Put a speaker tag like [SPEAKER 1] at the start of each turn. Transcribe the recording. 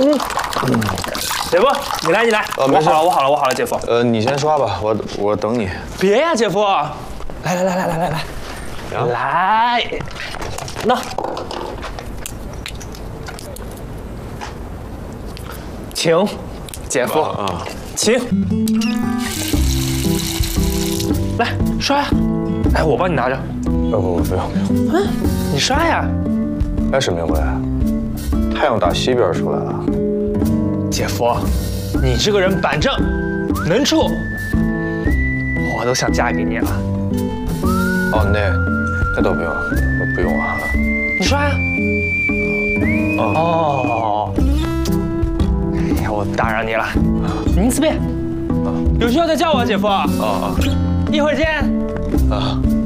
[SPEAKER 1] 姐夫，你来，
[SPEAKER 2] 没事，
[SPEAKER 1] 我好了，姐夫。
[SPEAKER 2] 你先刷吧，我等你。
[SPEAKER 1] 别呀，姐夫，来，那，请，姐夫，请，来刷呀，哎，我帮你拿着。
[SPEAKER 2] 不用。
[SPEAKER 1] 你刷呀。
[SPEAKER 2] 哎，沈明辉，太阳打西边出来了。
[SPEAKER 1] 姐夫，你这个人板正，能处，我都想嫁给你了。
[SPEAKER 2] 哦，那倒不用，不用啊。
[SPEAKER 1] 你刷呀。哦。哎呀，我打扰你了，您自便。有需要再叫我，姐夫。一会儿见。